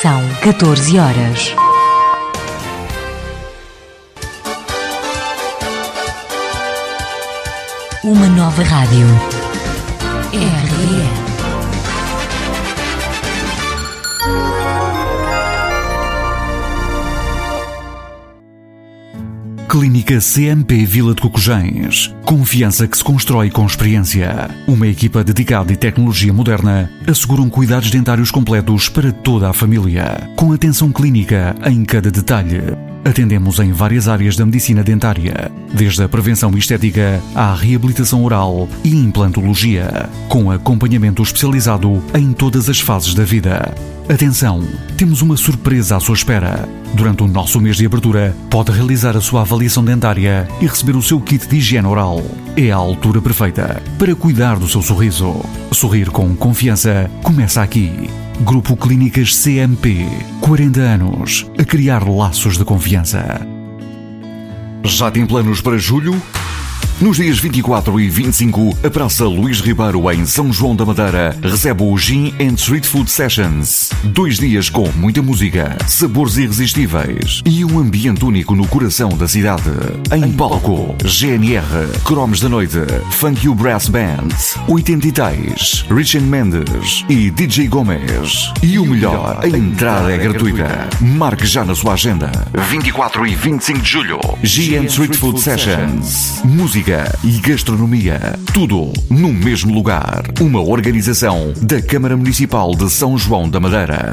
São 14 horas. Uma nova rádio. RDN. Clínica CMP Vila de Cocojães. Confiança que se constrói com experiência. Uma equipa dedicada e tecnologia moderna asseguram cuidados dentários completos para toda a família, com atenção clínica em cada detalhe. Atendemos em várias áreas da medicina dentária, desde a prevenção estética à reabilitação oral e implantologia, com acompanhamento especializado em todas as fases da vida. Atenção, temos uma surpresa à sua espera. Durante o nosso mês de abertura, pode realizar a sua avaliação dentária e receber o seu kit de higiene oral. É a altura perfeita para cuidar do seu sorriso. Sorrir com confiança começa aqui. Grupo Clínicas CMP. 40 anos a criar laços de confiança. Já tem planos para julho? Nos dias 24 e 25, a Praça Luís Ribeiro, em São João da Madeira, recebe o Gin and Street Food Sessions. 2 dias com muita música, sabores irresistíveis e um ambiente único no coração da cidade. Em palco, GNR, Cromos da Noite, Funk You Brass Band, 80 Rich Mendes e DJ Gomes. E o melhor, a entrada é gratuita. Marque já na sua agenda. 24 e 25 de julho, Gin and Street Food Sessions. Música e gastronomia, tudo no mesmo lugar. Uma organização da Câmara Municipal de São João da Madeira.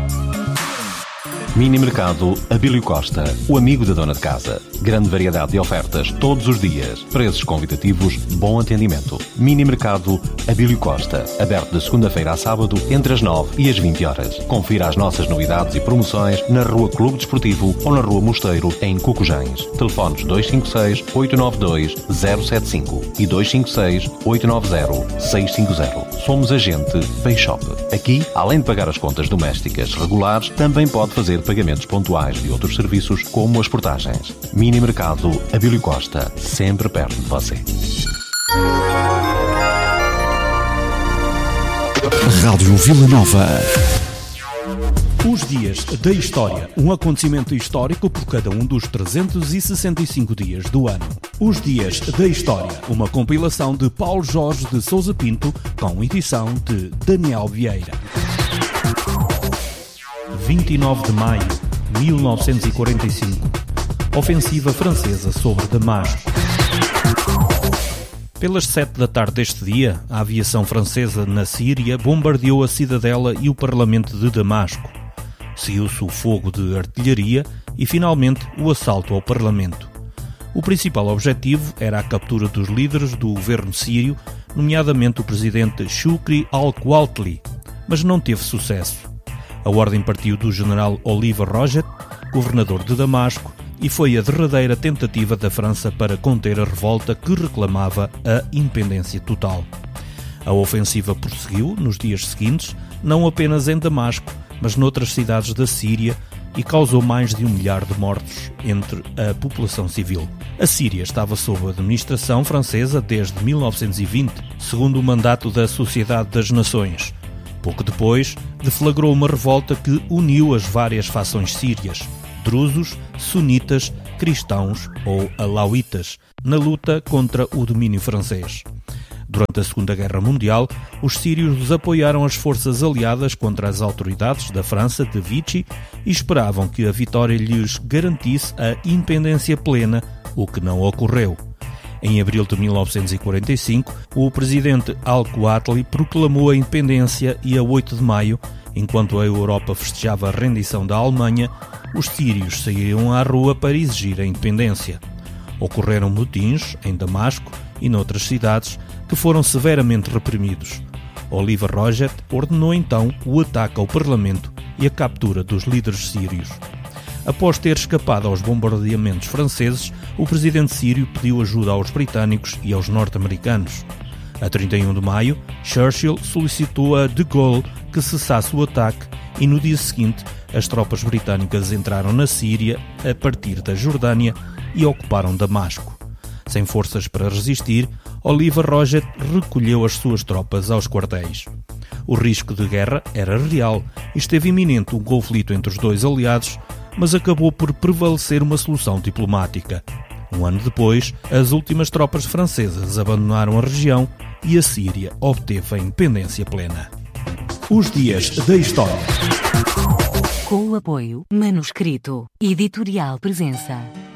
Mini Mercado Abílio Costa, o amigo da dona de casa. Grande variedade de ofertas todos os dias. Preços convidativos, bom atendimento. Mini Mercado Abílio Costa, aberto de segunda-feira a sábado, entre as 9 e as 20 horas. Confira as nossas novidades e promoções na Rua Clube Desportivo ou na Rua Mosteiro, em Cocojães. Telefones 256-892-075 e 256-890-650. Somos agente Payshop. Aqui, além de pagar as contas domésticas regulares, também pode fazer pagamentos pontuais de outros serviços, como as portagens. Mini Mercado Abílio Costa, sempre perto de você. Rádio Vila Nova. Os Dias da História, um acontecimento histórico por cada um dos 365 dias do ano. Os Dias da História, uma compilação de Paulo Jorge de Sousa Pinto, com edição de Daniel Vieira. 29 de maio de 1945. Ofensiva francesa sobre Damasco. Pelas 7 da tarde deste dia, a aviação francesa na Síria bombardeou a cidadela e o parlamento de Damasco. Seguiu-se o fogo de artilharia e, finalmente, o assalto ao parlamento. O principal objetivo era a captura dos líderes do governo sírio, nomeadamente o presidente Shukri al-Quwatli, mas não teve sucesso. A ordem partiu do general Oliver Roget, governador de Damasco, e foi a derradeira tentativa da França para conter a revolta que reclamava a independência total. A ofensiva prosseguiu nos dias seguintes, não apenas em Damasco, mas noutras cidades da Síria, e causou mais de 1 milhar de mortos entre a população civil. A Síria estava sob administração francesa desde 1920, segundo o mandato da Sociedade das Nações. Pouco depois, deflagrou uma revolta que uniu as várias fações sírias, drusos, sunitas, cristãos ou alauítas, na luta contra o domínio francês. Durante a Segunda Guerra Mundial, os sírios apoiaram as forças aliadas contra as autoridades da França de Vichy e esperavam que a vitória lhes garantisse a independência plena, o que não ocorreu. Em abril de 1945, o presidente al-Quwatli proclamou a independência e a 8 de maio, enquanto a Europa festejava a rendição da Alemanha, os sírios saíram à rua para exigir a independência. Ocorreram motins em Damasco e noutras cidades que foram severamente reprimidos. Oliver Roget ordenou então o ataque ao parlamento e a captura dos líderes sírios. Após ter escapado aos bombardeamentos franceses, o presidente sírio pediu ajuda aos britânicos e aos norte-americanos. A 31 de maio, Churchill solicitou a de Gaulle que cessasse o ataque e no dia seguinte as tropas britânicas entraram na Síria a partir da Jordânia e ocuparam Damasco. Sem forças para resistir, Oliver Roget recolheu as suas tropas aos quartéis. O risco de guerra era real e esteve iminente um conflito entre os dois aliados, mas acabou por prevalecer uma solução diplomática. Um ano depois, as últimas tropas francesas abandonaram a região e a Síria obteve a independência plena. Os dias da história. Com o apoio Manuscrito Editorial Presença.